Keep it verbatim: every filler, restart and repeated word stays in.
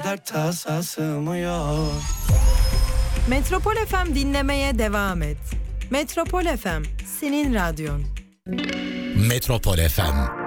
dert tasa sığmıyor. Metropol F M dinlemeye devam et. Metropol F M, senin radyon. Metropol F M